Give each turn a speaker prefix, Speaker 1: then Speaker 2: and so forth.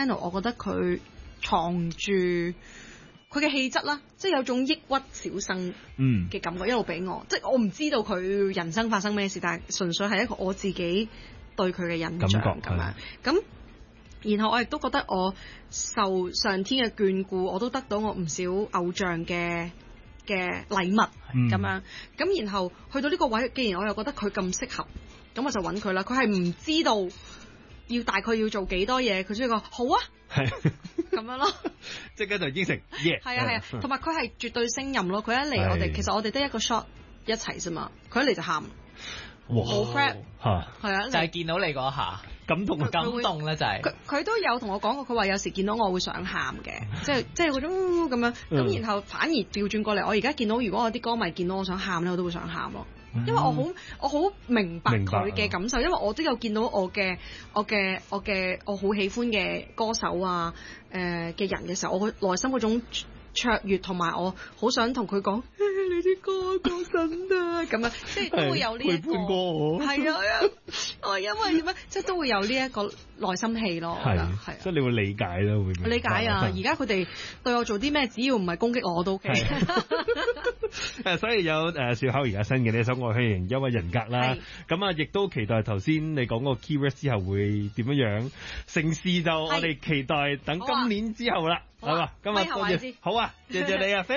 Speaker 1: channel， 我覺得佢藏住佢嘅氣質啦，即係有種抑鬱小生嘅感覺一路俾我，即係我唔知道佢人生發生咩事，但係純粹係一個我自己對佢嘅印象咁樣。咁然後我亦都覺得我受上天嘅眷顧，我都得到我唔少偶像嘅禮物咁樣。咁然後去到呢個位，既然我又覺得佢咁適合，咁我就揾佢啦。佢係唔知道要大概要做幾多嘢，佢先講好啊，係咁樣咯，
Speaker 2: 即刻就應承，係
Speaker 1: 啊，同埋佢係絕對勝任咯。佢一嚟我哋其實我哋得一個 shot 一齊啫嘛，佢一嚟就喊，好 friend 係啊，
Speaker 3: 就係見到你嗰下感動咧，就係
Speaker 1: 佢都有同我講過，佢話有時見到我會想喊嘅，即係嗰種咁樣。咁然後反而調轉過嚟，我而家見到如果我啲歌迷見到我想喊咧，我都會想喊咯。因為我好明白佢嘅感受，因為我都有見到我好喜歡嘅歌手啊嘅人嘅時候，我內心嗰種卓越，同埋我好想同佢講你啲歌講真啊咁樣，即係都會有呢一個係啊，我因為點樣即係都會有呢一個內心戲咯，係
Speaker 2: 所以你會理解咯，會
Speaker 1: 理解啊！而家佢哋對我做啲咩，只要唔係攻擊我都 OK。
Speaker 2: 所以有小巧而家新嘅呢首《愛去型憂鬱人格》啦，咁啊亦都期待頭先你講個 keyword 之後會點樣成事，就我哋期待等今年之後啦，係嘛？今日多謝，好啊，謝謝你啊。